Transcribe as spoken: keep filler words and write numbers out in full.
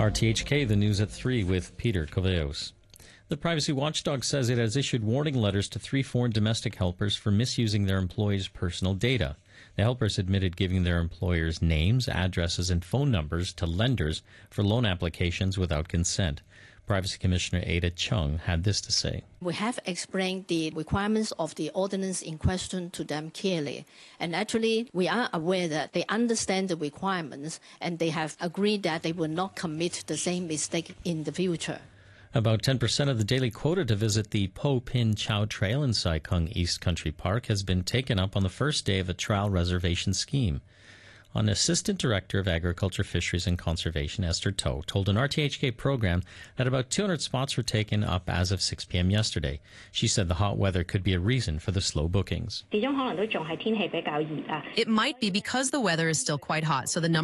R T H K, the news at three with Peter Coveos. The privacy watchdog says it has issued warning letters to three foreign domestic helpers for misusing their employees' personal data. The helpers admitted giving their employers' names, addresses, and phone numbers to lenders for loan applications without consent. Privacy Commissioner Ada Chung had this to say. We have explained the requirements of the ordinance in question to them clearly. And actually, we are aware that they understand the requirements and they have agreed that they will not commit the same mistake in the future. About ten percent of the daily quota to visit the Po Pin Chow Trail in Sai Kung East Country Park has been taken up on the first day of a trial reservation scheme. An Assistant Director of Agriculture, Fisheries and Conservation, Esther To, told an R T H K program that about two hundred spots were taken up as of six p.m. yesterday. She said the hot weather could be a reason for the slow bookings. It might be because the weather is still quite hot, so the number